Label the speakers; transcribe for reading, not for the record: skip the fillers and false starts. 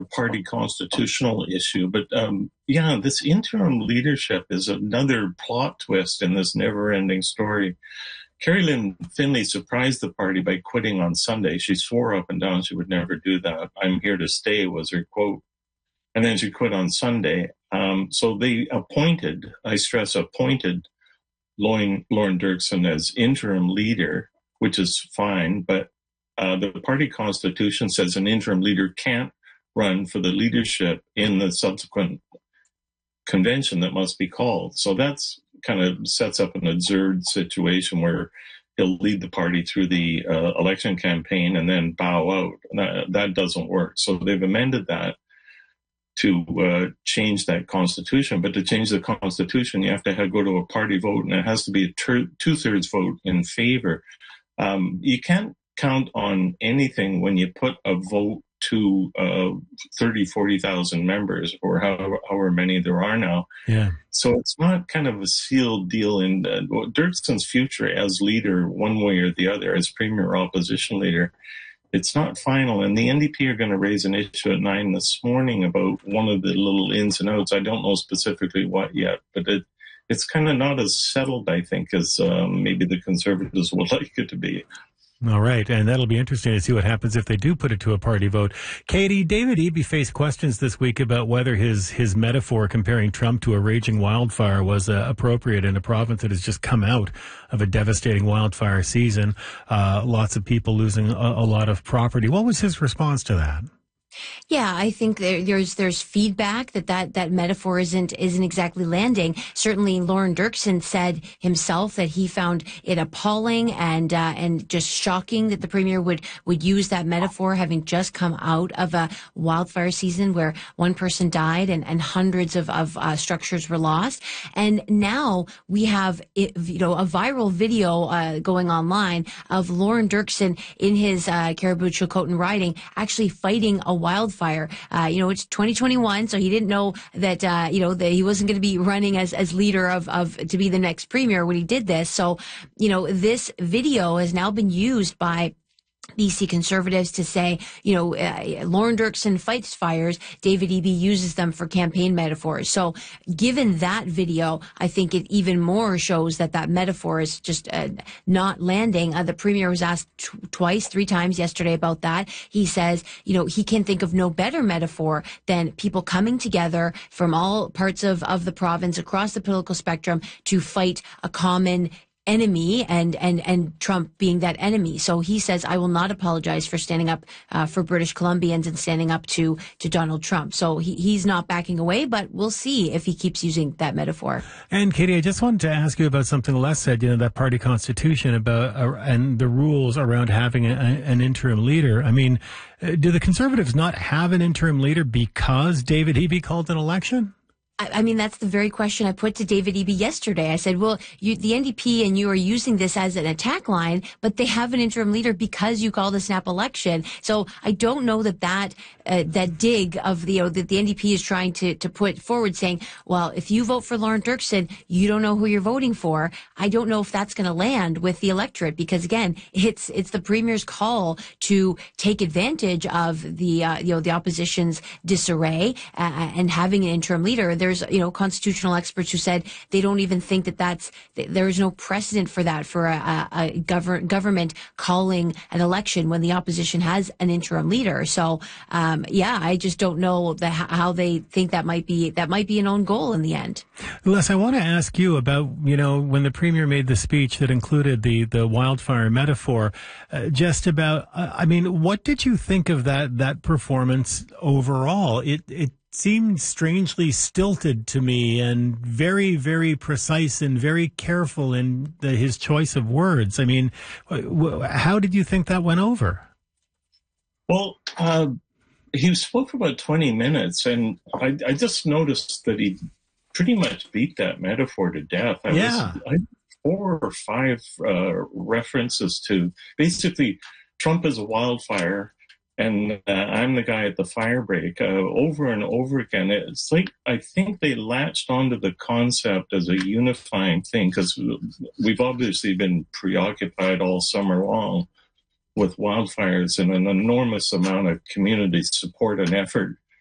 Speaker 1: party constitutional issue. But yeah, this interim leadership is another plot twist in this never-ending story. Carrie Lynn Finley surprised the party by quitting on Sunday. She swore up and down she would never do that. "I'm here to stay" was her quote. And then she quit on Sunday. So they appointed, I stress, appointed Lauren Dirksen as interim leader, which is fine. But the party constitution says an interim leader can't run for the leadership in the subsequent convention that must be called. So that's kind of sets up an absurd situation where he'll lead the party through the election campaign and then bow out. That doesn't work. So they've amended that to change that constitution. But to change the constitution, you have to go to a party vote, and it has to be a two-thirds vote in favor. You can't count on anything when you put a vote to 30, 40,000 members, or however many there are now.
Speaker 2: Yeah.
Speaker 1: So it's not kind of a sealed deal. In Dirksen's future as leader, one way or the other, as premier or opposition leader, it's not final. And the NDP are going to raise an issue at 9 this morning about one of the little ins and outs. I don't know specifically what yet, but it's kind of not as settled, I think, as maybe the Conservatives would like it to be.
Speaker 2: All right, and that'll be interesting to see what happens if they do put it to a party vote. Katie, David Eby faced questions this week about whether his metaphor comparing Trump to a raging wildfire was appropriate in a province that has just come out of a devastating wildfire season. Lots of people losing a lot of property. What was his response to that?
Speaker 3: Yeah, I think there's feedback that metaphor isn't exactly landing. Certainly, Lauren Dirksen said himself that he found it appalling and just shocking that the premier would use that metaphor, having just come out of a wildfire season where one person died and hundreds of structures were lost. And now we have a viral video going online of Lauren Dirksen in his Caribou Chilcotin riding actually fighting a wildfire. It's 2021, so he didn't know that, that he wasn't going to be running as leader of to be the next premier when he did this. So, this video has now been used by BC Conservatives to say, Lauren Dirksen fights fires, David Eby uses them for campaign metaphors. So given that video, I think it even more shows that metaphor is just not landing. The premier was asked three times yesterday about that. He says, he can think of no better metaphor than people coming together from all parts of the province across the political spectrum to fight a common enemy and Trump being that enemy. So he says, I will not apologize for standing up for British Columbians and standing up to Donald Trump. So he's not backing away, but we'll see if he keeps using that metaphor.
Speaker 2: And Katie, I just wanted to ask you about something Les said, that party constitution about and the rules around having an interim leader. I mean, do the Conservatives not have an interim leader because David Eby called an election?
Speaker 3: I mean, that's the very question I put to David Eby yesterday. I said, well, the NDP and you are using this as an attack line, but they have an interim leader because you called a snap election. So I don't know that dig of that the NDP is trying to put forward, saying, well, if you vote for Lauren Dirksen, you don't know who you're voting for. I don't know if that's going to land with the electorate because, again, it's the premier's call to take advantage of the opposition's disarray and having an interim leader. There's constitutional experts who said they don't even think there is no precedent for that, for a government calling an election when the opposition has an interim leader. So I just don't know how they think that might be an own goal in the end.
Speaker 2: Les, I want to ask you about when the premier made the speech that included the wildfire metaphor, just about what did you think of that performance overall? It seemed strangely stilted to me and very, very precise and very careful in his choice of words. I mean, how did you think that went over?
Speaker 1: Well, he spoke for about 20 minutes, and I just noticed that he pretty much beat that metaphor to death. I had 4 or 5 references to basically Trump is a wildfire, and I'm the guy at the fire break over and over again. It's like I think they latched onto the concept as a unifying thing because we've obviously been preoccupied all summer long with wildfires and an enormous amount of community support and effort